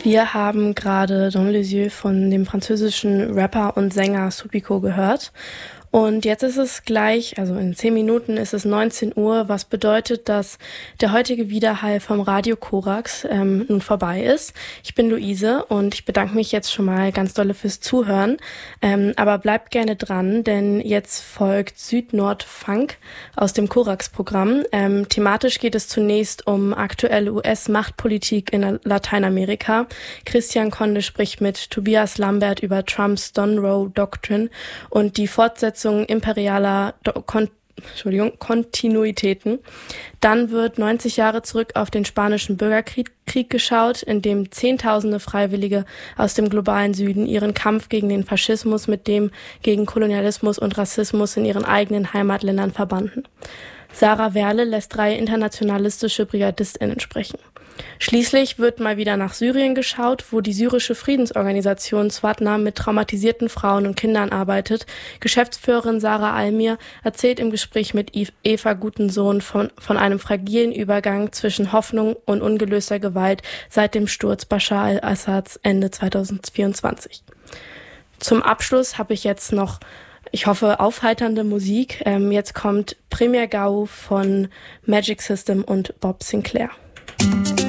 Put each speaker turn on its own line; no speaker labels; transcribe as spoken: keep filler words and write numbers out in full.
Wir haben gerade Dans les yeux von dem französischen Rapper und Sänger Supico gehört. Und jetzt ist es gleich, also in zehn Minuten ist es neunzehn Uhr, was bedeutet, dass der heutige Widerhall vom Radio Korax ähm, nun vorbei ist. Ich bin Luise und ich bedanke mich jetzt schon mal ganz dolle fürs Zuhören. Ähm, aber bleibt gerne dran, denn jetzt folgt Süd-Nord-Funk aus dem Korax-Programm. Ähm, thematisch geht es zunächst um aktuelle U S-Machtpolitik in Lateinamerika. Christian Conde spricht mit Tobias Lambert über Trumps Don Row Doctrine und die Fortsetzung imperialer Do- Kon- Entschuldigung, Kontinuitäten. Dann wird neunzig Jahre zurück auf den spanischen Bürgerkrieg Krieg geschaut, in dem Zehntausende Freiwillige aus dem globalen Süden ihren Kampf gegen den Faschismus mit dem gegen Kolonialismus und Rassismus in ihren eigenen Heimatländern verbanden. Sarah Werle lässt drei internationalistische BrigadistInnen sprechen. Schließlich wird mal wieder nach Syrien geschaut, wo die syrische Friedensorganisation Swatna mit traumatisierten Frauen und Kindern arbeitet. Geschäftsführerin Sarah Almir erzählt im Gespräch mit Eva Gutensohn von, von einem fragilen Übergang zwischen Hoffnung und ungelöster Gewalt seit dem Sturz Bashar al-Assads Ende zweitausendvierundzwanzig. Zum Abschluss habe ich jetzt noch, ich hoffe, aufheiternde Musik. Ähm, jetzt kommt Premier Gau von Magic System und Bob Sinclair.